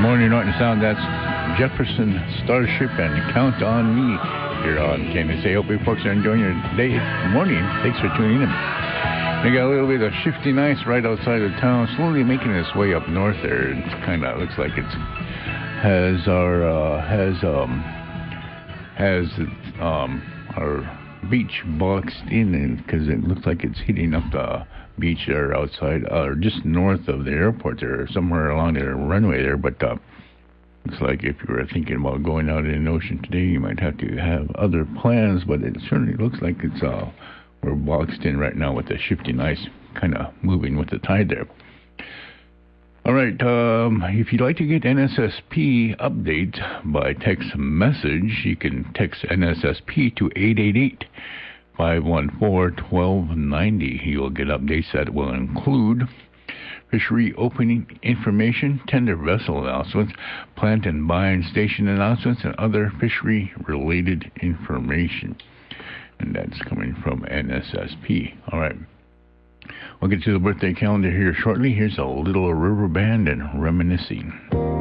Morning, North and Sound. That's Jefferson Starship and Count on Me here on KNSA. Hope you folks are enjoying your day. Morning. Thanks for tuning in. We got a little bit of shifting ice right outside of town, slowly making its way up north there. It kind of looks like it's our beach boxed in, because it looks like it's hitting up the beach there outside, or just north of the airport there, somewhere along the runway there. But looks like if you were thinking about going out in the ocean today, you might have to have other plans. But it certainly looks like it's we're boxed in right now with the shifting ice, kind of moving with the tide there. All right, if you'd like to get NSSP update by text message, you can text NSSP to 888-514-1290. You'll get updates that will include fishery opening information, tender vessel announcements, plant and buying station announcements, and other fishery-related information. And that's coming from NSSP. All right. We'll get to the birthday calendar here shortly. Here's a Little River Band and Reminiscing.